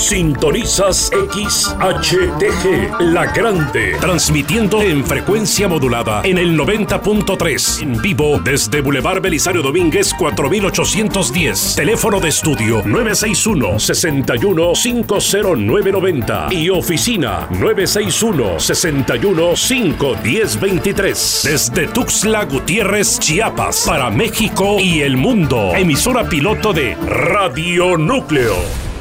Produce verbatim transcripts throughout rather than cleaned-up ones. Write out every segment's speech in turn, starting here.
Sintonizas X H T G, La Grande, transmitiendo en frecuencia modulada en el noventa punto tres, en vivo desde Boulevard Belisario Domínguez cuatro mil ochocientos diez. Teléfono de estudio nueve seis uno, seis uno, cinco cero nueve nueve cero y oficina nueve seis uno, seis uno, cinco uno cero dos tres. Desde Tuxtla Gutiérrez, Chiapas, para México y el mundo. Emisora piloto de Radio Núcleo.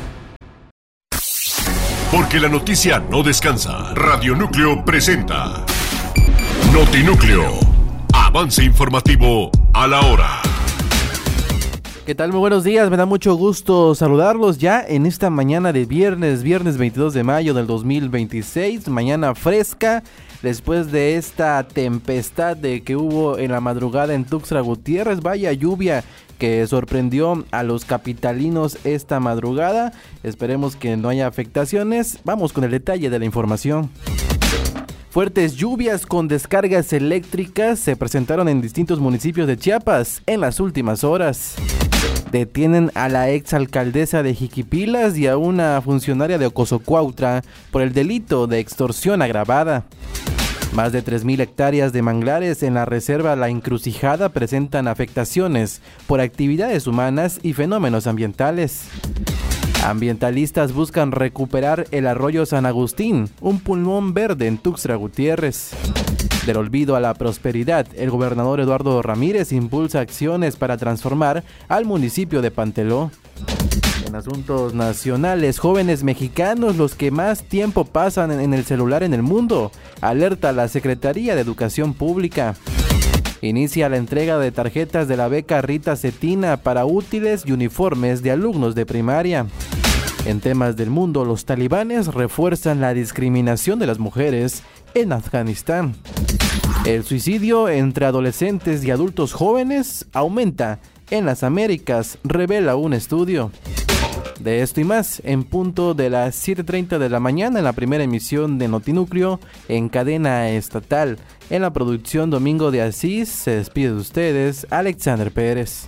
Porque la noticia no descansa. Radio Núcleo presenta Notinúcleo. Avance informativo a la hora. ¿Qué tal? Muy buenos días, me da mucho gusto saludarlos ya en esta mañana de viernes, viernes veintidós de mayo del dos mil veintiséis, mañana fresca, después de esta tempestad de que hubo en la madrugada en Tuxtla Gutiérrez, vaya lluvia que sorprendió a los capitalinos esta madrugada. Esperemos que no haya afectaciones. Vamos con el detalle de la información. Fuertes lluvias con descargas eléctricas se presentaron en distintos municipios de Chiapas en las últimas horas. Detienen a la exalcaldesa de Jiquipilas y a una funcionaria de Ocosocuautla por el delito de extorsión agravada. Más de tres mil hectáreas de manglares en la reserva La Encrucijada presentan afectaciones por actividades humanas y fenómenos ambientales. Ambientalistas buscan recuperar el arroyo San Agustín, un pulmón verde en Tuxtla Gutiérrez. Del olvido a la prosperidad, el gobernador Eduardo Ramírez impulsa acciones para transformar al municipio de Panteló. En asuntos nacionales, jóvenes mexicanos los que más tiempo pasan en el celular en el mundo, alerta la Secretaría de Educación Pública. Inicia la entrega de tarjetas de la beca Rita Cetina para útiles y uniformes de alumnos de primaria. En temas del mundo, los talibanes refuerzan la discriminación de las mujeres en Afganistán. El suicidio entre adolescentes y adultos jóvenes aumenta en las Américas, revela un estudio. De esto y más, en punto de las siete treinta de la mañana en la primera emisión de Notinúcleo en cadena estatal. En la producción Domingo de Asís, se despide de ustedes Alexander Pérez.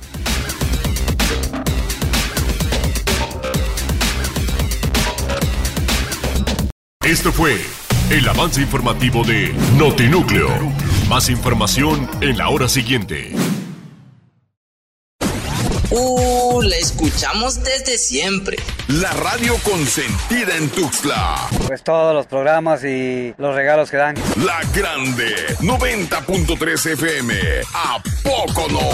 Esto fue el avance informativo de Notinúcleo. Más información en la hora siguiente. Uh, la escuchamos desde siempre. La radio consentida en Tuxtla. Pues todos los programas y los regalos que dan. La Grande, noventa punto tres F M. ¿A poco no?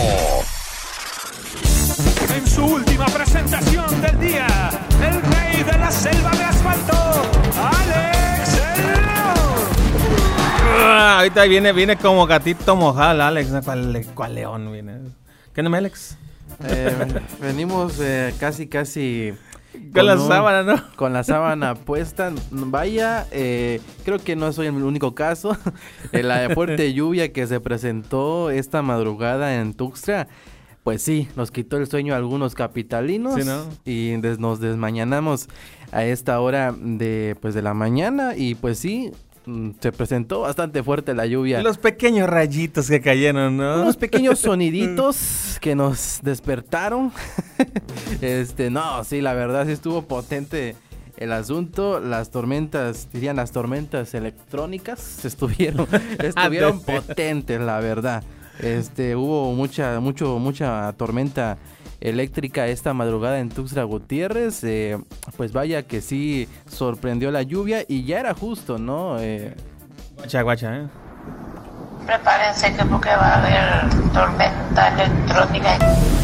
En su última presentación del día, el rey de la selva de asfalto, Alex el León. Ah, ahorita viene, viene como gatito mojado, Alex. ¿Cuál, cuál león viene? ¿Qué no, Alex? Eh, venimos eh, casi casi con, con la un, sábana, ¿no? Con la sábana puesta. Vaya, eh, creo que no soy el único caso. eh, la fuerte lluvia que se presentó esta madrugada en Tuxtla, pues sí, nos quitó el sueño a algunos capitalinos, sí, ¿no? Y des, nos desmañanamos a esta hora de pues de la mañana y pues sí. Se presentó bastante fuerte la lluvia. Los pequeños rayitos que cayeron, ¿no? Unos pequeños soniditos que nos despertaron. Este, no, sí, la verdad sí estuvo potente el asunto. Las tormentas, dirían las tormentas electrónicas, estuvieron, estuvieron potentes, la verdad. Este, hubo mucha, mucho, mucha tormenta eléctrica esta madrugada en Tuxtla Gutiérrez. Eh, pues vaya que sí sorprendió la lluvia y ya era justo, ¿no? Eh, guacha, guacha, ¿eh? Prepárense que porque va a haber tormenta electrónica.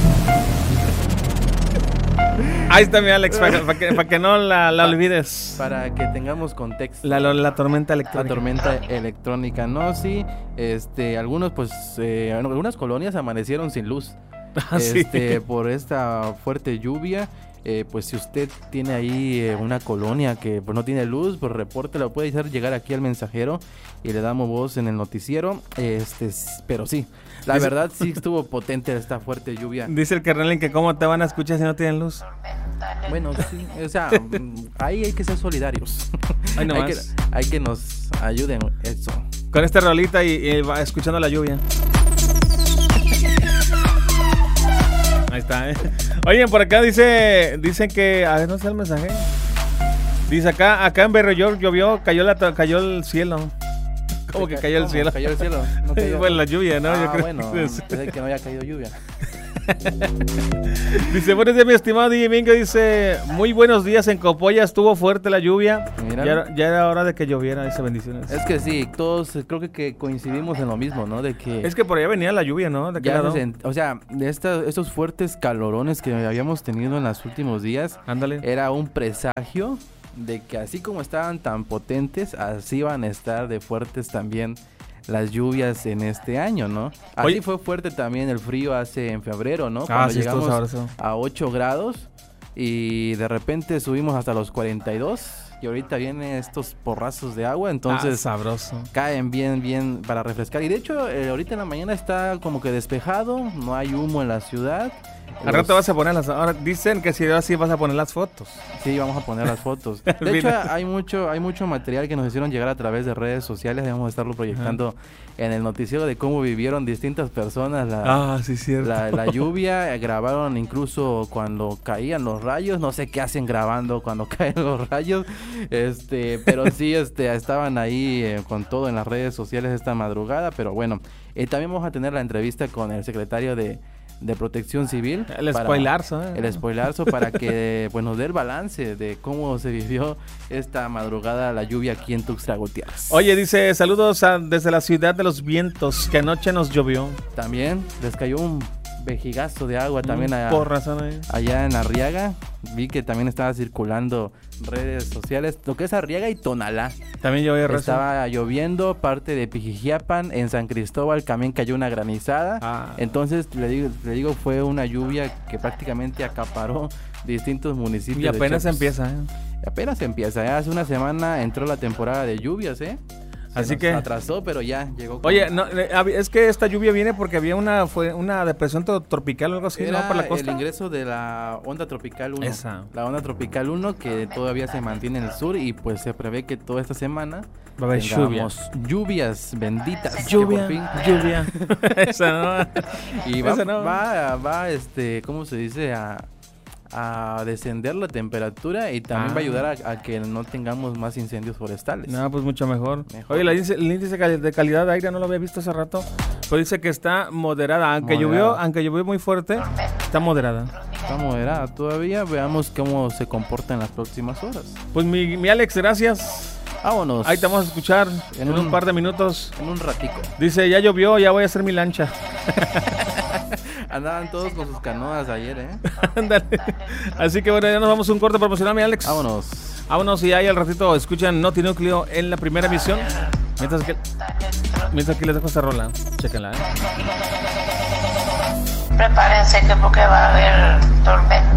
Ahí está mi Alex, para, para, que, para que no la, la olvides. Para que tengamos contexto. La, la, la tormenta electrónica. La tormenta electrónica, no, sí. Este, algunos, pues, eh, algunas colonias amanecieron sin luz. Ah, este, sí. Por esta fuerte lluvia. Eh, pues si usted tiene ahí eh, una colonia que pues, no tiene luz, pues repórtelo, puede hacer llegar aquí al mensajero y le damos voz en el noticiero. Este, pero sí, la dice, verdad sí estuvo potente esta fuerte lluvia. Dice el carnal que cómo te van a escuchar si no tienen luz. Bueno, sí, o sea, ahí hay que ser solidarios. Ay, no hay, más. que, hay que nos ayuden eso. Con esta rolita y, y va escuchando la lluvia. Ahí está, ¿eh? Oye, por acá dice, dicen que, a ver, no sé el mensaje. Dice acá, acá en Berriollor llovió, cayó la cayó el cielo. ¿Cómo que cayó el cielo? Cayó el cielo. No cayó. Bueno, la lluvia, ¿no? Ah, Yo creo bueno, que sí. pensé que no había caído lluvia. Dice, buenos días, mi estimado D J Mingo. Dice, muy buenos días en Copolla, estuvo fuerte la lluvia. Ya, ya era hora de que lloviera, dice, bendiciones. Es que sí, todos creo que, que coincidimos en lo mismo, ¿no? De que es que por allá venía la lluvia, ¿no? ¿De qué ya lado? se sent- o sea, de esta- estos fuertes calorones que habíamos tenido en los últimos días, Ándale. era un presagio de que así como estaban tan potentes, así van a estar de fuertes también las lluvias en este año, ¿no? Así Oye. fue fuerte también el frío hace en febrero, ¿no? Ah, Cuando sí, estuvo llegamos sabroso. a ocho grados y de repente subimos hasta los cuarenta y dos y ahorita vienen estos porrazos de agua, entonces Ah, sabroso. caen bien, bien para refrescar. Y de hecho, eh, ahorita en la mañana está como que despejado, no hay humo en la ciudad. Al rato vas a poner las... Ahora dicen que si así vas a poner las fotos. Sí, vamos a poner las fotos. De hecho, hay mucho, hay mucho material que nos hicieron llegar a través de redes sociales. Vamos a estarlo proyectando en el noticiero de cómo vivieron distintas personas la, Ah, sí, cierto. la, la lluvia. Eh, Grabaron incluso cuando caían los rayos. No sé qué hacen grabando cuando caen los rayos. Este, pero sí, este, estaban ahí eh, con todo en las redes sociales esta madrugada. Pero bueno, eh, también vamos a tener la entrevista con el secretario de de Protección Civil. El para- spoilazo, ¿eh? El spoilazo para que pues, nos dé el balance de cómo se vivió esta madrugada la lluvia aquí en Tuxtla Gutiérrez. Oye, dice, saludos a- desde la ciudad de los vientos, que anoche nos llovió. También les cayó un vejigazo de agua también allá, Por razón ahí. allá en Arriaga. Vi que también estaba circulando redes sociales, lo que es Arriaga y Tonalá. También llovió razón. Estaba lloviendo, parte de Pijijiapan, en San Cristóbal también cayó una granizada. Ah. Entonces, le digo, le digo, fue una lluvia que prácticamente acaparó distintos municipios. Y de apenas Chiapas. empieza, ¿eh? Apenas empieza, ¿eh? Hace una semana entró la temporada de lluvias, ¿eh? Se Así nos que- atrasó, pero ya llegó. con- Oye, no, eh, hab- es que esta lluvia viene porque había una fue una depresión to- tropical o algo así, Era ¿no? Por la el costa. ingreso de la onda tropical uno. Esa. La onda tropical uno que todavía se mantiene en el sur y pues se prevé que toda esta semana Va a haber tengamos lluvias benditas. que Lluvia, por fin- lluvia. Esa no. Y va, Esa no. va, va, este, ¿cómo se dice? A, a descender la temperatura y también Ah. va a ayudar a, a que no tengamos más incendios forestales. No, pues mucho mejor. Mejor. Oye, el índice, el índice de cali- de calidad de aire no lo había visto hace rato. Pues dice que está moderada. Aunque Moderada. llovió, aunque llovió muy fuerte, está moderada. Está moderada todavía. Veamos cómo se comporta en las próximas horas. Pues mi, mi Alex, gracias. Vámonos. Ahí te vamos a escuchar en, En un, un- par de minutos. En un ratico. Dice, ya llovió, ya voy a hacer mi lancha. Andaban todos con sus canoas ayer, ¿eh? Ándale. Así que bueno, ya nos vamos a un corte promocional, mi Alex. Vámonos. Vámonos y ahí al ratito escuchan Noti Núcleo en la primera emisión. Mientras que, mientras que les dejo esta rola. Chéquenla, ¿eh? Prepárense que porque va a haber tormenta.